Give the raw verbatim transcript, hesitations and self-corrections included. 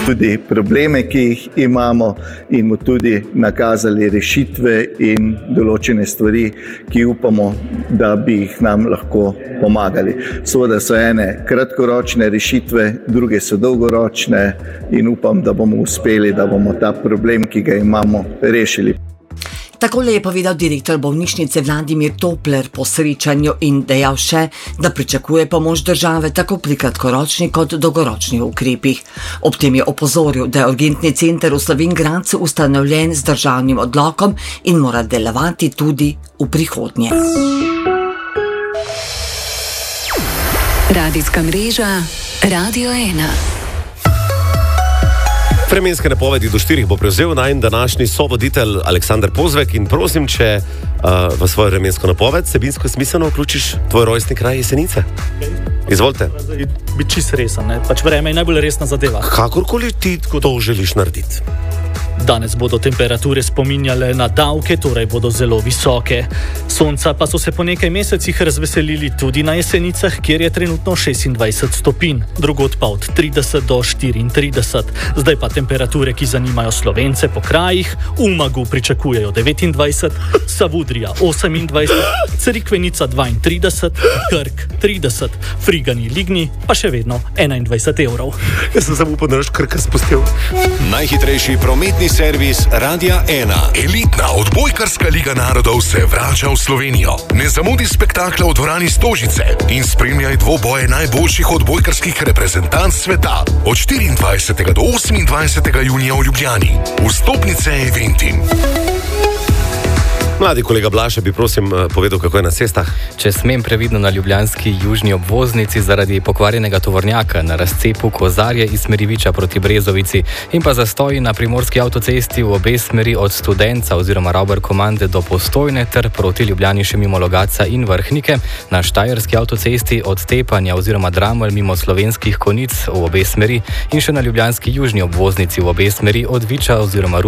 tudi probleme, ki jih imamo, in mu tudi nakazali rešitve in določene stvari, ki upamo, da bi jih nam lahko pomagali. Seveda so ene kratkoročne rešitve, druge so dolgoročne in upam, da bomo uspeli, da bomo ta problem, ki ga imamo, rešili. Takole je povedal direktor bolnišnice Vladimir Topler po srečanju in dejal še, da pričakuje pomoč države tako pri kratkoročnih kot dolgoročnih ukrepih. Ob tem je opozoril, da je urgentni center v Slovenj Gradcu ustanovljen z državnim odlokom in mora delovati tudi v prihodnje. Radijska mreža Radio ena. Vremenske napovedi do štirih bo prevzel najin današnji sovoditelj Aleksander Pozvek in prosim, če uh, v svojo vremensko napoved sebinsko smiselno vključiš tvoj rojstni kraj Jesenice. Izvolite. Biti čist resen, ne? Pač vreme je najbolj resna zadeva. Kakorkoli ti to želiš narediti. Danes bodo temperature spominjale na davke, torej bodo zelo visoke. Sonca pa so se po nekaj mesecih razveselili tudi na Jesenicah, kjer je trenutno šestindvajset stopinj, drugod pa od trideset do štiriintrideset. Zdaj pa temperature, ki zanimajo Slovence po krajih. V Umagu pričakujejo devetindvajset, Savudrija osemindvajset, Cerikvenica dvaintrideset, Krk trideset, Frigani Ligni pa še vedno enaindvajset evrov. Jaz sem samo upal, da naš Krka spustil. Najhitrejši prometni servis Radia ena. Elitna odbojkarska liga narodov se vrača v Slovenijo. Ne zamudi spektakla v dvorani Stožice in spremljaj dvoboje najboljših odbojkarskih reprezentanc sveta od štiriindvajsetega do osemindvajsetega junija v Ljubljani. Vstopnice Eventim. Mladi kolega Blaša bi prosim povedal, kako je na cestah. Če smem, previdno na ljubljanski južni obvoznici zaradi pokvarjenega tovornjaka na razcepu Kozarje iz Smeriviča proti Brezovici in pa zastoji na primorski avtocesti v obe smeri od Studenca oziroma Rauber komande do Postojne ter proti Ljubljani še mimo Logatca in Vrhnike, na štajerski avtocesti od Tepanja oziroma Dramelj mimo Slovenskih Konjic v obe smeri in še na ljubljanski južni obvoznici v obe smeri od Viča oziroma